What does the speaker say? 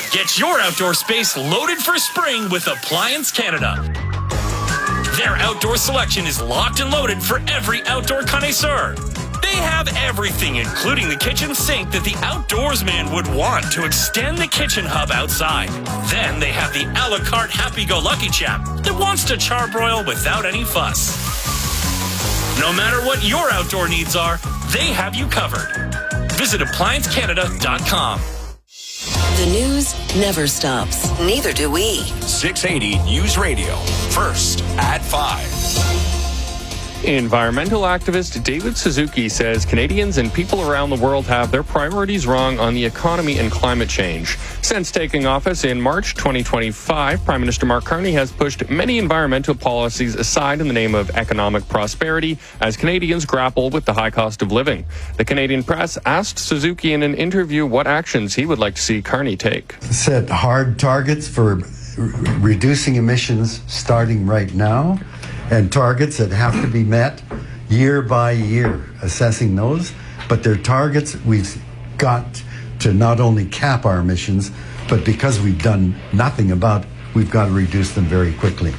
Get your outdoor space loaded for spring with Appliance Canada. Their outdoor selection is locked and loaded for every outdoor connoisseur. They have everything, including the kitchen sink that the outdoorsman would want to extend the kitchen hub outside. Then they have the a la carte happy-go-lucky chap that wants to charbroil without any fuss. No matter what your outdoor needs are, they have you covered. Visit ApplianceCanada.com. The news never stops. Neither do we. 680 News Radio. First at 5. Environmental activist David Suzuki says Canadians and people around the world have their priorities wrong on the economy and climate change. Since taking office in March 2025, Prime Minister Mark Carney has pushed many environmental policies aside in the name of economic prosperity as Canadians grapple with the high cost of living. The Canadian Press asked Suzuki in an interview what actions he would like to see Carney take. Set hard targets for reducing emissions starting right now, and targets that have to be met year by year, assessing those. But they're targets we've got to not only cap our emissions, but because we've done nothing about, we've got to reduce them very quickly.